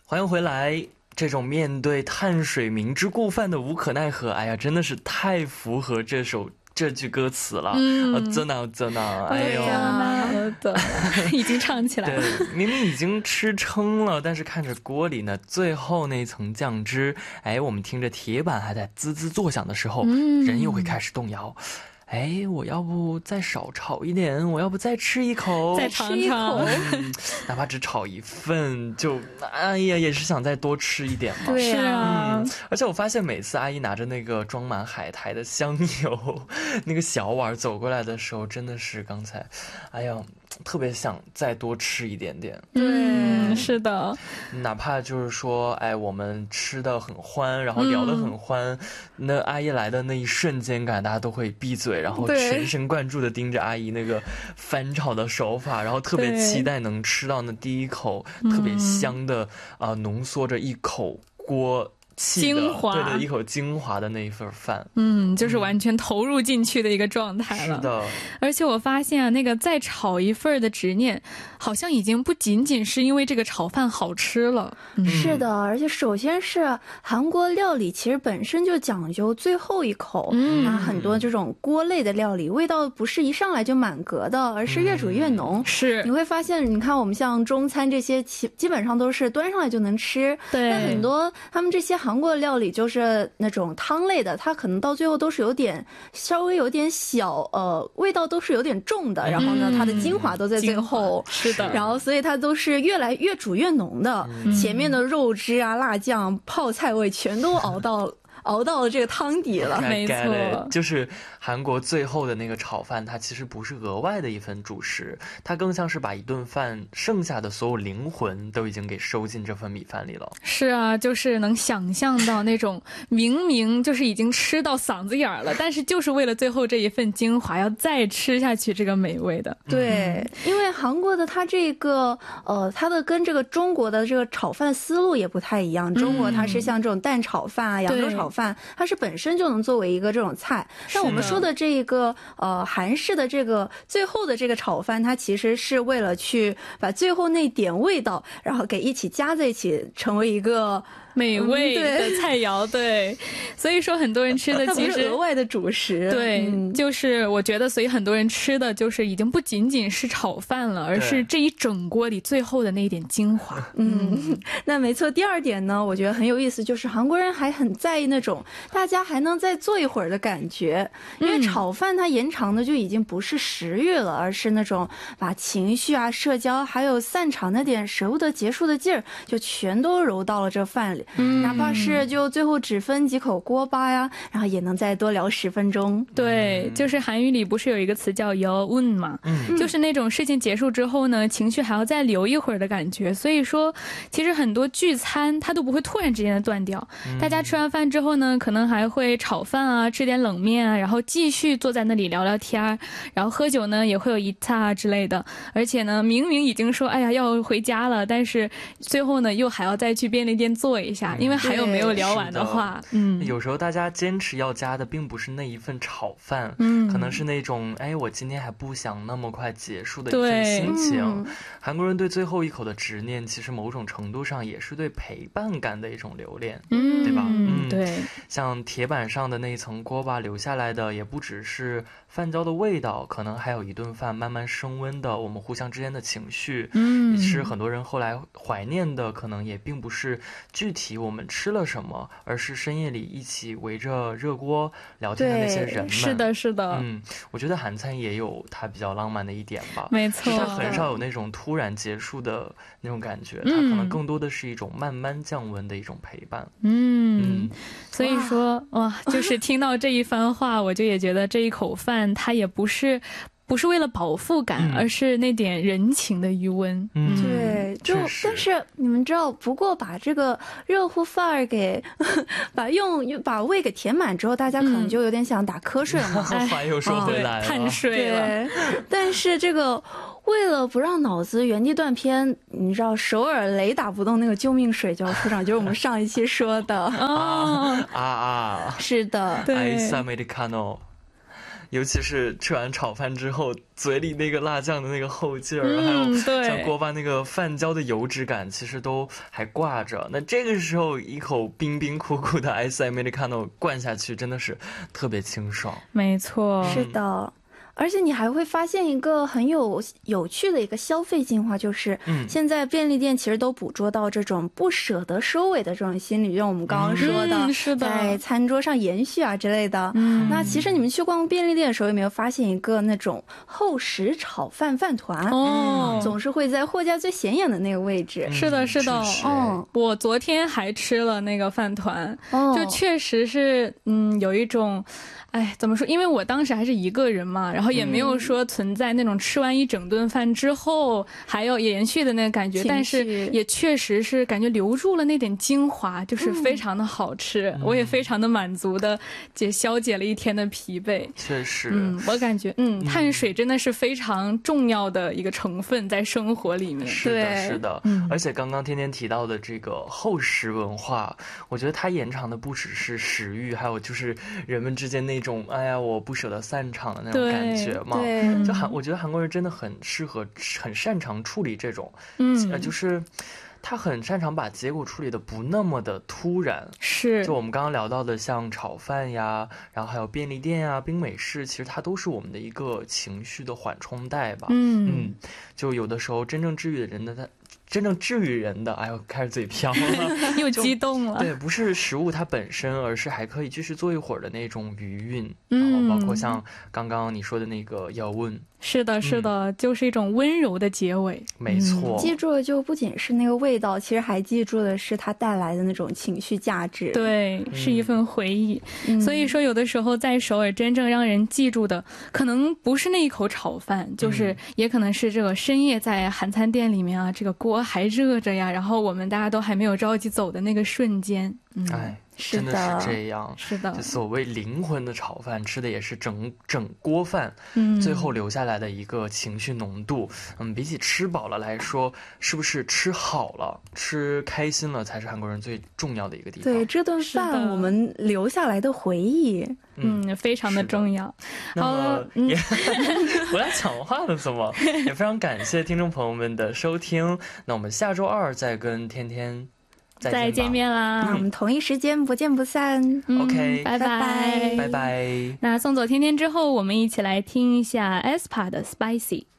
欢迎回来。这种面对碳水明知故犯的无可奈何，哎呀，真的是太符合这句歌词了。真的，哎呦， 已经唱起来了。 对，明明已经吃撑了，但是看着锅里呢最后那层酱汁，哎，我们听着铁板还在滋滋作响的时候，人又会开始动摇。哎，我要不再少炒一点，我要不再吃一口， 再尝一口， 哪怕只炒一份，就哎呀，也是想再多吃一点嘛。 对啊， 而且我发现每次阿姨拿着那个装满海苔的香油那个小碗走过来的时候，真的是刚才，哎呀，特别想再多吃一点点。 对，是的， 哪怕就是说，哎，我们吃的很欢，然后聊得很欢，那阿姨来的那一瞬间感，大家都会闭嘴，然后全神贯注的盯着阿姨那个翻炒的手法，然后特别期待能吃到那第一口特别香的浓缩着一口锅精华， 对的，一口精华的那一份饭， 就是完全投入进去的一个状态了。 是的， 而且我发现啊，那个再炒一份的执念，好像已经不仅仅是因为这个炒饭好吃了。 是的，而且首先是韩国料理其实本身就讲究最后一口，很多这种锅类的料理味道不是一上来就满格的，而是越煮越浓。 是， 你会发现，你看我们像中餐这些基本上都是端上来就能吃， 对， 但很多他们这些韩国料理就是那种汤类的，它可能到最后都是稍微有点小味道都是有点重的，然后呢它的精华都在最后， 是的， 然后所以它都是越煮越浓的，前面的肉汁啊、辣酱、泡菜味全都熬到了这个汤底了。 没错， 就是韩国最后的那个炒饭，它其实不是额外的一份主食，它更像是把一顿饭剩下的所有灵魂都已经给收进这份米饭里了。 是啊，就是能想象到那种明明就是已经吃到嗓子眼了，但是就是为了最后这一份精华要再吃下去这个美味的。 对，因为韩国的它这个它的跟这个中国的这个炒饭思路也不太一样。中国它是像这种蛋炒饭啊、扬州炒饭，它是本身就能作为一个这种菜。但我们说的这个韩式的这个最后的这个炒饭，它其实是为了去把最后那点味道，然后给一起加在一起，成为一个美味的菜肴。对，所以说很多人吃的其实它不是额外的主食。 对，就是我觉得，所以很多人吃的就是已经不仅仅是炒饭了，而是这一整锅里最后的那一点精华。 那没错。第二点呢，我觉得很有意思，就是韩国人还很在意那种大家还能再做一会儿的感觉。因为炒饭它延长的就已经不是食欲了，而是那种把情绪啊、社交还有散场那点舍不得结束的劲儿，就全都揉到了这饭里。哪怕是就最后只分几口锅巴呀，然后也能再多聊10分钟。 对，就是韩语里不是有一个词叫여운嘛，就是那种事情结束之后呢，情绪还要再留一会儿的感觉。所以说其实很多聚餐它都不会突然之间的断掉，大家吃完饭之后呢，可能还会炒饭啊，吃点冷面啊，然后继续坐在那里聊聊天，然后喝酒呢也会有一擦之类的。而且呢，明明已经说哎呀要回家了，但是最后呢又还要再去便利店坐一下，因为还有没有聊完的话。 有时候大家坚持要加的并不是那一份炒饭，可能是那种哎我今天还不想那么快结束的一份心情。韩国人对最后一口的执念，其实某种程度上也是对陪伴感的一种留恋，对吧？ 对， 像铁板上的那一层锅巴留下来的，也不只是饭焦的味道，可能还有一顿饭慢慢升温的我们互相之间的情绪。也是很多人后来怀念的，可能也并不是具体我们吃了什么，而是深夜里一起围着热锅聊天的那些人们。 是的，是的。 我觉得韩餐也有它比较浪漫的一点吧。 没错， 它很少有那种突然结束的那种感觉，它可能更多的是一种慢慢降温的一种陪伴。 所以说哇，就是听到这一番话，我就也觉得这一口饭它也不是为了饱腹感，而是那点人情的余温。 对，但是你们知道，不过把这个热乎饭儿给把胃给填满之后，大家可能就有点想打瞌睡了嘛。 话又说回来了， 碳水了。 对，但是这个为了不让脑子原地断片，你知道首尔雷打不动那个救命水饺出场，就是我们上一期说的。 是的， 对。 アイスアメリカノ。 尤其是吃完炒饭之后，嘴里那个辣酱的那个后劲儿，还有像锅巴那个饭焦的油脂感，其实都还挂着。那这个时候一口冰冰苦苦的 Ice Americano 灌下去，真的是特别清爽。 没错， 是的。而且你还会发现一个很有趣的一个消费进化，就是现在便利店其实都捕捉到这种不舍得收尾的这种心理，就像我们刚刚说的， 是的， 在餐桌上延续啊之类的。那其实你们去逛便利店的时候，有没有发现一个那种厚实炒饭饭团？总是会在货架最显眼的那个位置。 是的，是的。我昨天还吃了那个饭团，就确实是有一种。怎么说？因为我当时还是一个人嘛，然后也没有说存在那种吃完一整顿饭之后还要延续的那个感觉，但是也确实是感觉留住了那点精华，就是非常的好吃，我也非常的满足的消解了一天的疲惫。 确实， 我感觉碳水真的是非常重要的一个成分在生活里面。 是的，是的。而且刚刚天天提到的这个厚食文化，我觉得它延长的不只是食欲，还有就是人们之间那种哎呀我不舍得散场的那种感觉嘛。就我觉得韩国人真的很适合很擅长处理这种就是他很擅长把结果处理的不那么的突然。 是， 就我们刚刚聊到的像炒饭呀，然后还有便利店呀、冰美式，其实它都是我们的一个情绪的缓冲带吧。就有的时候真正治愈人的，哎呦，开始嘴瓢了， 又激动了。 对，不是食物它本身，而是还可以继续坐一会儿的那种余韵。然后包括像刚刚你说的那个要问。 是的，是的，就是一种温柔的结尾。 没错， 记住的就不仅是那个味道，其实还记住的是它带来的那种情绪价值。 对，是一份回忆。所以说有的时候在首尔真正让人记住的可能不是那一口炒饭，就是也可能是这个深夜在韩餐店里面啊，这个锅还热着呀，然后我们大家都还没有着急走的那个瞬间。 真的是这样。 是的， 就所谓灵魂的炒饭，吃的也是整锅饭，最后留下来的一个情绪浓度。比起吃饱了来说，是不是吃好了、吃开心了，才是韩国人最重要的一个地方。 对，这顿饭我们留下来的回忆， 非常的重要。 好了，我要抢话了，怎么？也非常感谢听众朋友们的收听。那我们下周2再跟天天再见面啦！ 我们同一时间不见不散。 OK， 拜拜， 拜拜。 那送走天天之后，我们一起来听一下 aespa 的 Spicy。